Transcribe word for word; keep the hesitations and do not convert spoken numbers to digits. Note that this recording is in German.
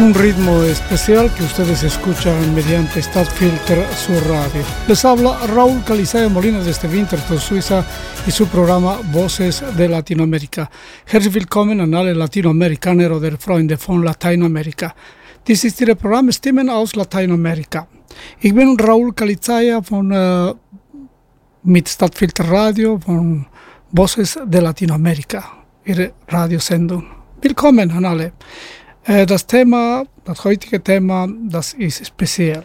Un ritmo especial que ustedes escuchan mediante Stadtfilter, su radio. Les habla Raúl Calizaya Molina desde Winterthur, Suiza, y su programa Voces de Latinoamérica. Herzlich willkommen an alle Latinoamerikaner oder Freunde von Lateinamerika. Dies ist Ihr Programm Stimmen aus Lateinamerika. Ich bin Raúl Calizaya von, äh, mit Stadtfilter Radio von Voces de Latinoamérica, Ihre Radiosendung. Willkommen an alle. Das Thema, das heutige Thema, das ist speziell.